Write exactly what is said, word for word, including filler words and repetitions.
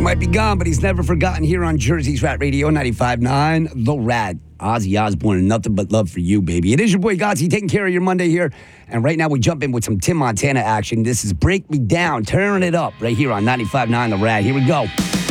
Might be gone, but he's never forgotten here on Jersey's Rat Radio, ninety-five point nine, The Rat. Ozzy Osbourne, and nothing but love for you, baby. It is your boy Godsey taking care of your Monday here. And right now we jump in with some Tim Montana action. This is Break Me Down, turning it up right here on ninety-five point nine The Rat. Here we go.